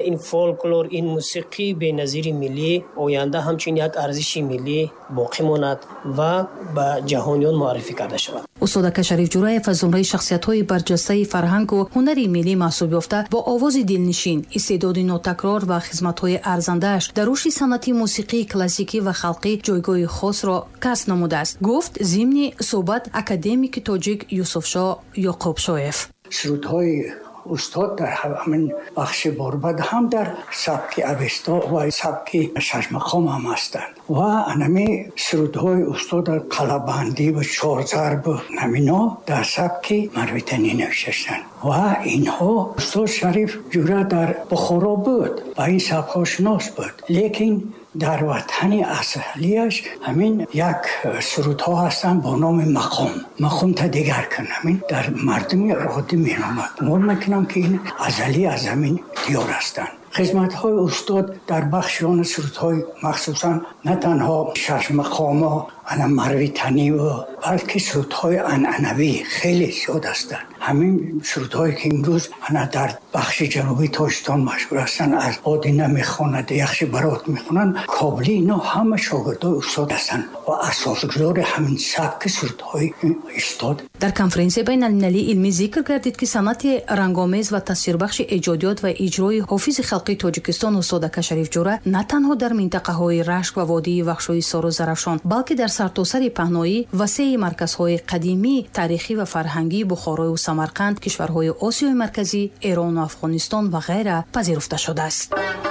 این فولکلور، این موسیقی بی‌نظیر ملی آینده همچنین یک ارزش ملی باقی ماند و به جهانیان معرفی کرده شود. استاد شریف جوراєв از زمره شخصیت‌های برجسته فرهنگ و هنر ملی محسوب یافته با آواز دلنشین، استعداد ناتکرار و خدمت‌های ارزنده‌اش در رشد صنعت موسیقی کلاسیکی و خلقی جایگاه خاص را کسب نموده است. گفت ضمن صحبت اکادمیک تاجیک یوسفشاه یعقوبشایف. سرودهای استاد در همین بخش باربد هم در سبک اوستا و سبک ششمقام هم هستند و انمی سرودهای استاد قلبندی و چارضرب و نمینا در سبک مرویتنی نوشتند و اینها استاد شریف جوره در بخارا بود و این سبک ها شناس بود، لیکن در وطن اصلیش همین یک سرودها هستن با نام مقام تا دیگر کن، همین در مردم عادی می نامد. مول میکنم که این ازلی از همین دیار هستن. خدمت‌های استاد در بخش آن سرودهای مخصوصا نه تنها شش مقام مرویتنی و بلکه سرودهای عنعنوی خیلی زیاد هستند. همین سرودهایی که امروز در بخش جنوبی تاجیکستان مشهور هستند، از آدینه میخواند، یخش برات میخونند، کابلی، اینا همه شاگردای استاد هستند و اساسگذار همین سبک سرودهای استاد. در کنفرانس بین‌المللی علمی ذکر گردید که صنعت رنگ‌آمیز و تاثیربخش ایجادیات و اجرای حافظ خلقی تاجیکستان استاد شریف جوره نه تنها در منطقه‌های رشک و وادی وخشوی سار و زرافشان بلکه در سرتاسر پهنایی وسیع مرکزهای قدیمی تاریخی و فرهنگی بخارا و سمرقند، کشورهای آسیای مرکزی، ایران و افغانستان و غیره پذیرفته شده است.